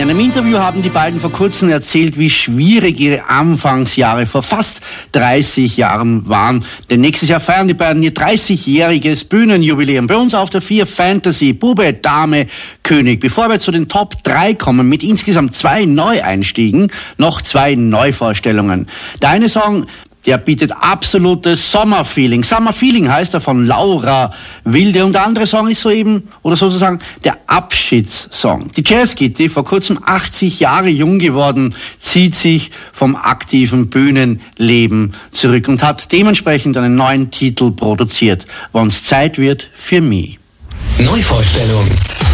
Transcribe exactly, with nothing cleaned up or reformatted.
In einem Interview haben die beiden vor kurzem erzählt, wie schwierig ihre Anfangsjahre vor fast dreißig Jahren waren. Denn nächstes Jahr feiern die beiden ihr dreißigjähriges Bühnenjubiläum. Bei uns auf der vier Fantasy, Bube, Dame, König. Bevor wir zu den Top drei kommen, mit insgesamt zwei Neueinstiegen, noch zwei Neuvorstellungen. Der eine Song, der bietet absolutes Sommerfeeling. Summerfeeling heißt er, von Laura Wilde. Und der andere Song ist soeben, oder sozusagen, der Abschiedssong. Die Jazzkitty, vor kurzem achtzig Jahre jung geworden, zieht sich vom aktiven Bühnenleben zurück und hat dementsprechend einen neuen Titel produziert. Wann's Zeit wird für mich. Neuvorstellung.